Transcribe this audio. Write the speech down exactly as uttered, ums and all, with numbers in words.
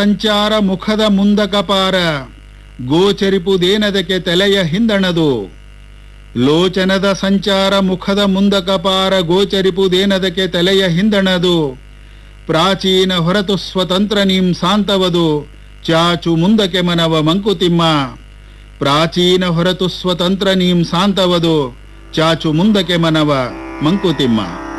ಸಂಚಾರ ಮುಖದ ಮುಂದಕಪಾರ ಗೋಚರಿಪುದೇನದಕ್ಕೆ ತಲೆಯ ಹಿಂದಣದು. ಲೋಚನದ ಸಂಚಾರ ಮುಖದ ಮುಂದಕಪಾರ ಗೋಚರಿಪುದೇನದಕ್ಕೆ ತಲೆಯ ಹಿಂದಣದು. ಪ್ರಾಚೀನ ಹೊರತು ಸ್ವತಂತ್ರ ನೀಂ ಸಾಂತವದು ಚಾಚು ಮುಂದಕ್ಕೆ ಮನವ ಮಂಕುತಿಮ್ಮ. ಪ್ರಾಚೀನ ಹೊರತು ಸ್ವತಂತ್ರ ನೀಂ ಸಾಂತವದು ಚಾಚು ಮುಂದಕ್ಕೆ ಮನವ ಮಂಕುತಿಮ್ಮ.